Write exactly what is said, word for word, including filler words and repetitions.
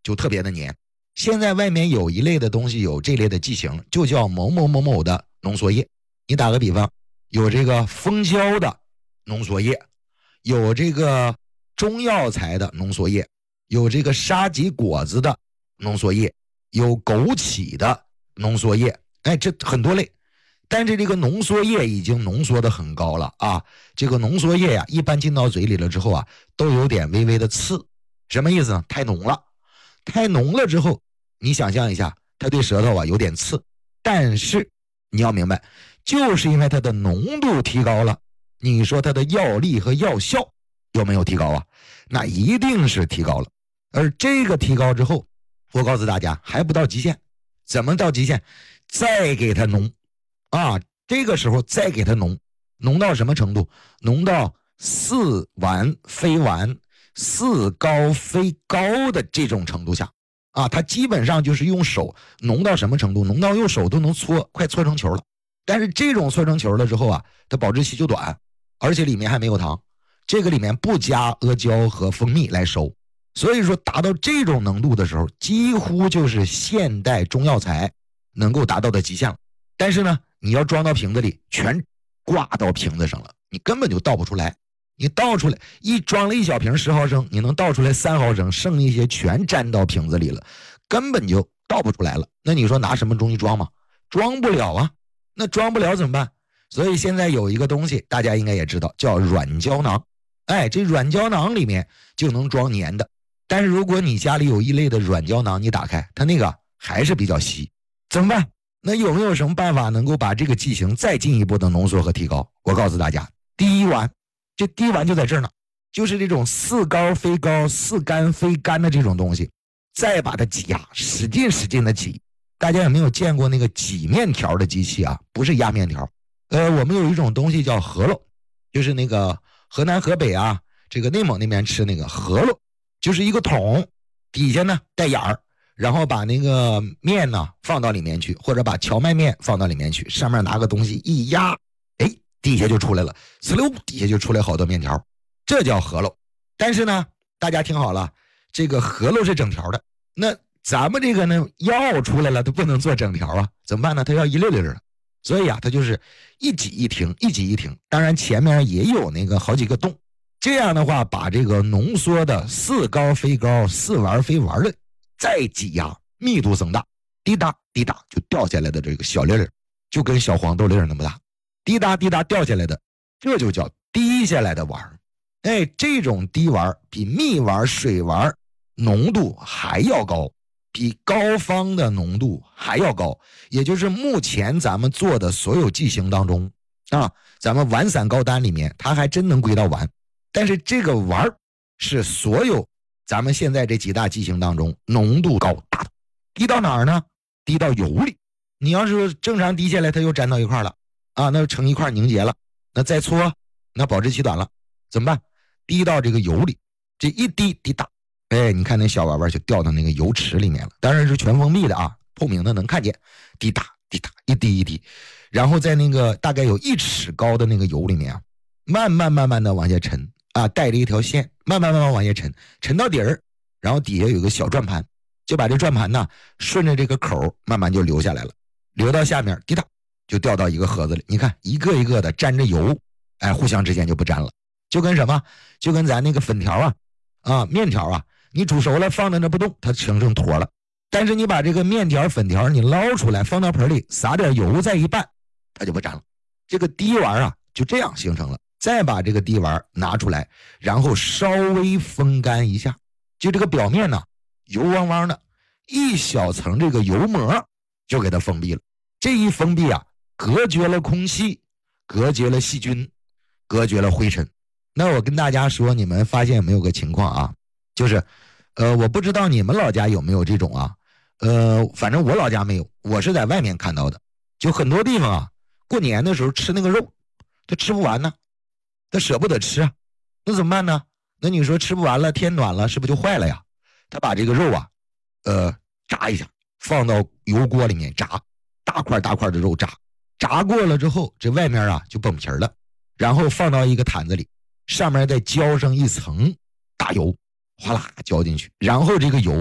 就特别的黏。现在外面有一类的东西，有这类的剂型，就叫某某某某的浓缩液。你打个比方，有这个蜂胶的浓缩液，有这个中药材的浓缩液，有这个沙棘果子的浓缩液，有枸杞的浓缩液，哎，这很多类。但是这个浓缩液已经浓缩的很高了啊，这个浓缩液呀、啊，一般进到嘴里了之后啊，都有点微微的刺。什么意思呢？太浓了。太浓了之后，你想象一下，它对舌头啊有点刺。但是你要明白，就是因为它的浓度提高了，你说它的药力和药效有没有提高啊？那一定是提高了。而这个提高之后，我告诉大家还不到极限。怎么到极限？再给它浓啊，这个时候再给它浓，浓到什么程度？浓到似丸非丸，似膏非膏的这种程度下啊，它基本上就是用手浓到什么程度？浓到用手都能搓，快搓成球了。但是这种搓成球了之后啊，它保质期就短，而且里面还没有糖，这个里面不加阿胶和蜂蜜来收。所以说达到这种浓度的时候，几乎就是现代中药材能够达到的极限了。但是呢，你要装到瓶子里，全挂到瓶子上了，你根本就倒不出来。你倒出来一装了一小瓶十毫升，你能倒出来三毫升，剩一些全粘到瓶子里了，根本就倒不出来了。那你说拿什么东西装吗？装不了啊。那装不了怎么办？所以现在有一个东西大家应该也知道，叫软胶囊。哎，这软胶囊里面就能装粘的。但是如果你家里有一类的软胶囊，你打开它那个还是比较稀，怎么办？那有没有什么办法能够把这个剂型再进一步的浓缩和提高？我告诉大家，滴丸。这滴丸就在这儿呢，就是这种似膏非膏、似干非干的这种东西，再把它挤压，使劲使劲的挤。大家有没有见过那个挤面条的机器啊？不是压面条。呃，我们有一种东西叫饸饹，就是那个河南河北啊，这个内蒙那边吃那个饸饹，就是一个桶，底下呢带眼儿，然后把那个面呢放到里面去，或者把荞麦面放到里面去，上面拿个东西一压，哎，底下就出来了，呲溜，底下就出来好多面条，这叫饸饹。但是呢，大家听好了，这个饸饹是整条的，那咱们这个呢药出来了，它不能做整条啊，怎么办呢？它要一粒粒的，所以啊，它就是一挤一停，一挤一停。当然前面也有那个好几个洞，这样的话把这个浓缩的似膏非膏、似丸非丸的再挤压，密度增大，滴答滴答就掉下来的这个小粒粒，就跟小黄豆粒那么大，滴答滴答掉下来的，这就叫滴下来的丸。哎，这种滴丸比蜜丸、水丸浓度还要高，比膏方的浓度还要高，也就是目前咱们做的所有剂型当中啊，咱们丸散膏单里面它还真能归到丸，但是这个丸是所有咱们现在这几大剂型当中浓度高大的。滴到哪儿呢？滴到油里。你要是正常滴下来，它又粘到一块了啊，那成一块凝结了，那再搓，那保质期短了，怎么办？滴到这个油里，这一滴滴答，哎，你看那小丸丸就掉到那个油池里面了，当然是全封闭的啊，透明的能看见，滴答滴答，一滴一滴，然后在那个大概有一尺高的那个油里面啊，慢慢慢慢的往下沉啊，带着一条线，慢慢慢慢往下沉，沉到底儿，然后底下有个小转盘，就把这转盘呢顺着这个口慢慢就流下来了，流到下面，滴答就掉到一个盒子里。你看一个一个的沾着油，哎，互相之间就不沾了，就跟什么？就跟咱那个粉条啊，啊面条啊，你煮熟了放在那不动，它成成坨了。但是你把这个面条、粉条你捞出来，放到盆里，撒点油再一拌，它就不沾了。这个滴丸啊，就这样形成了。再把这个滴丸拿出来，然后稍微风干一下，就这个表面呢油汪汪的，一小层这个油膜就给它封闭了。这一封闭啊，隔绝了空气，隔绝了细菌，隔绝了灰尘。那我跟大家说，你们发现有没有个情况啊？就是呃我不知道你们老家有没有这种啊，呃反正我老家没有，我是在外面看到的。就很多地方啊，过年的时候吃那个肉，他吃不完呢，他舍不得吃啊，那怎么办呢？那你说吃不完了，天暖了，是不是就坏了呀？他把这个肉啊呃炸一下，放到油锅里面炸，大块大块的肉炸，炸过了之后，这外面啊就崩皮了，然后放到一个坛子里，上面再浇上一层大油，哗啦浇进去，然后这个油